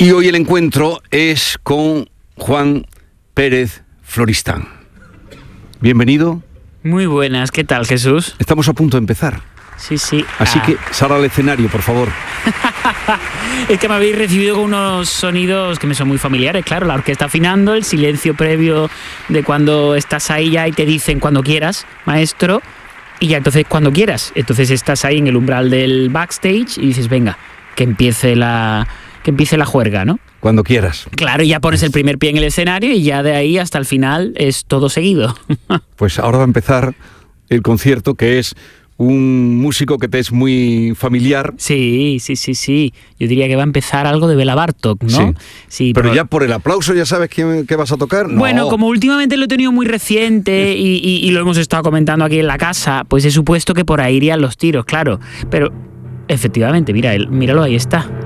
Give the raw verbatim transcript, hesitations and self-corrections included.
Y hoy el encuentro es con Juan Pérez Floristán. Bienvenido. Muy buenas, ¿qué tal, Jesús? Estamos a punto de empezar. Sí, sí. Así ah. que sal al escenario, por favor. Es que me habéis recibido con unos sonidos que me son muy familiares, claro, la orquesta afinando, el silencio previo de cuando estás ahí ya y te dicen cuando quieras, maestro, y ya entonces cuando quieras. Entonces estás ahí en el umbral del backstage y dices, venga, que empiece la, que empiece la juerga, ¿no? Cuando quieras. Claro, y ya pones el primer pie en el escenario y ya de ahí hasta el final es todo seguido. Pues ahora va a empezar el concierto, que es un músico que te es muy familiar. Sí, sí, sí, sí. Yo diría que va a empezar algo de Bela Bartók, ¿no? Sí. Sí, Pero por... ya por el aplauso ya sabes qué, qué vas a tocar. No. Bueno, como últimamente lo he tenido muy reciente y, y, y lo hemos estado comentando aquí en la casa, pues he supuesto que por ahí irían los tiros, claro. Pero efectivamente, mira, él, míralo, ahí está.